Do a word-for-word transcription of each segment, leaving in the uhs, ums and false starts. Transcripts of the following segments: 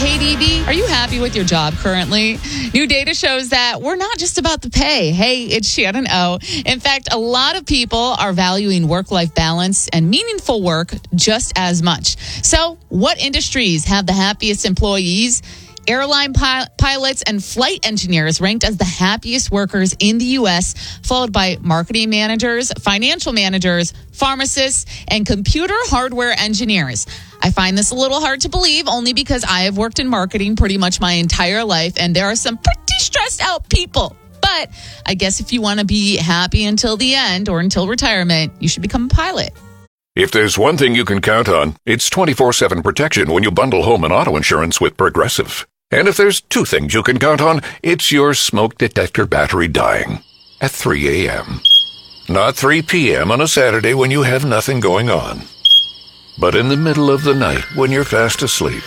Hey, D B, are you happy with your job currently? New data shows that we're not just about the pay. Hey, it's Shannon O. In fact, a lot of people are valuing work-life balance and meaningful work just as much. So, what industries have the happiest employees? Airline pi- pilots and flight engineers ranked as the happiest workers in the U S, followed by marketing managers, financial managers, pharmacists, and computer hardware engineers. I find this a little hard to believe only because I have worked in marketing pretty much my entire life, and there are some pretty stressed out people. But I guess if you want to be happy until the end or until retirement, you should become a pilot. If there's one thing you can count on, it's twenty-four seven protection when you bundle home and auto insurance with Progressive. And if there's two things you can count on, it's your smoke detector battery dying at three a.m. Not three p.m. on a Saturday when you have nothing going on, but in the middle of the night when you're fast asleep.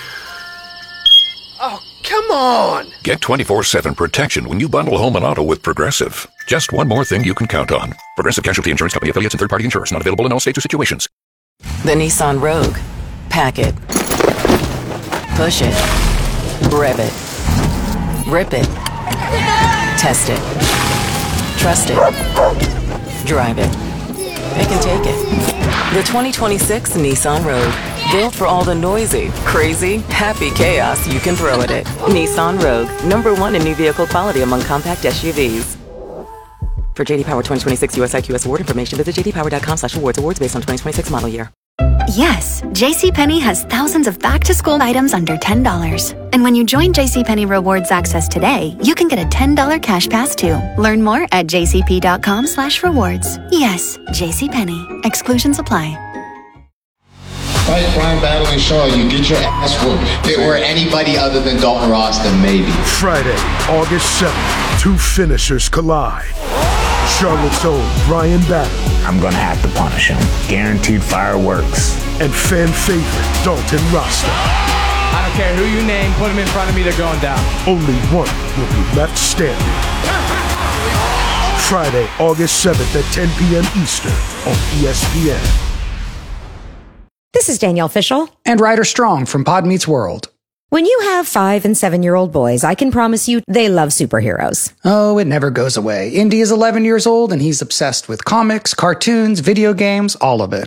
Oh, come on! Get twenty-four seven protection when you bundle home and auto with Progressive. Just one more thing you can count on. Progressive Casualty Insurance Company, affiliates, and third-party insurers. Not available in all states or situations. The Nissan Rogue. Pack it. Push it. Rev it. Rip it. Test it. Trust it. Drive it. It can take it. The twenty twenty-six Nissan Rogue. Built for all the noisy, crazy, happy chaos you can throw at it. Nissan Rogue. Number one in new vehicle quality among compact S U Vs. For J D Power twenty twenty-six U S I Q S award information, visit jdpower.com slash awards. Awards based on twenty twenty-six model year. Yes, JCPenney has thousands of back-to-school items under ten dollars. And when you join JCPenney Rewards Access today, you can get a ten dollars cash pass too. Learn more at jcp.com slash rewards. Yes, JCPenney. Exclusions apply. Fight crime, battling Shaw, you get your ass whooped. If it were anybody other than Dalton Ross, then maybe. Friday, August seventh, two finishers collide. Charlotte's own Brian Battle. I'm gonna have to punish him. Guaranteed fireworks. And fan favorite Dalton Rasta. I don't care who you name, put him in front of me, they're going down. Only one will be left standing. Friday, August seventh at ten p.m. Eastern on E S P N. This is Danielle Fishel. And Ryder Strong from Pod Meets World. When you have five and seven-year-old boys, I can promise you they love superheroes. Oh, it never goes away. Indy is eleven years old, and he's obsessed with comics, cartoons, video games, all of it.